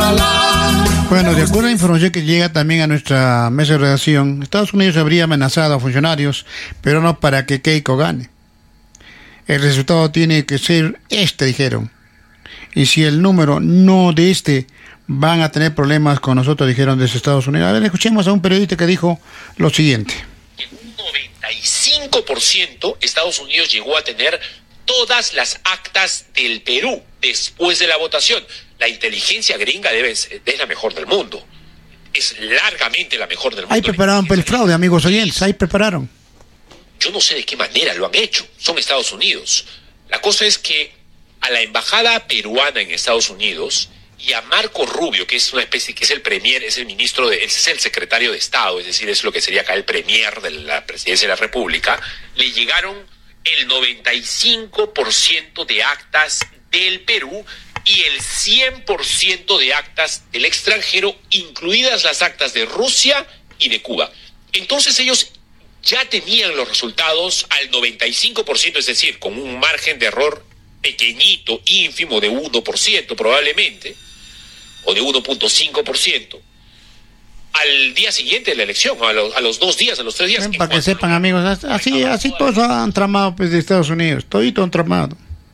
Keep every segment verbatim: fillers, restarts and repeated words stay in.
Bueno, de acuerdo a la información que llega también a nuestra mesa de redacción, Estados Unidos habría amenazado a funcionarios, pero no para que Keiko gane. El resultado tiene que ser este, dijeron. Y si el número no de este, van a tener problemas con nosotros, dijeron desde Estados Unidos. A ver, escuchemos a un periodista que dijo lo siguiente. En un noventa y cinco por ciento Estados Unidos llegó a tener todas las actas del Perú después de la votación. La inteligencia gringa debe ser, es la mejor del mundo. Es largamente la mejor del mundo. Ahí prepararon para el fraude, amigos oyentes, ahí prepararon. Yo no sé de qué manera lo han hecho. Son Estados Unidos. La cosa es que a la embajada peruana en Estados Unidos y a Marco Rubio, que es una especie, que es el premier, es el ministro, de, es el secretario de Estado, es decir, es lo que sería acá el premier de la presidencia de la República, le llegaron el noventa y cinco por ciento de actas del Perú y el cien por ciento de actas del extranjero, incluidas las actas de Rusia y de Cuba. Entonces ellos ya tenían los resultados al noventa y cinco por ciento, es decir, con un margen de error pequeñito, ínfimo, de uno por ciento probablemente, o de uno punto cinco por ciento, al día siguiente de la elección, a los, a los dos días, a los tres días. Para que sepan, amigos, así, así todos han tramado pues, de Estados Unidos, todito han tramado.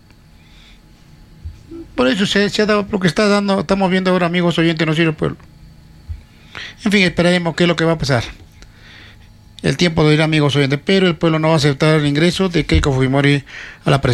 Por eso se, se ha dado lo que está dando, estamos viendo ahora, amigos oyentes, no sirve el pueblo. En fin, esperaremos qué es lo que va a pasar. El tiempo de ir, amigos oyentes, pero el pueblo no va a aceptar el ingreso de Keiko Fujimori a la presidencia.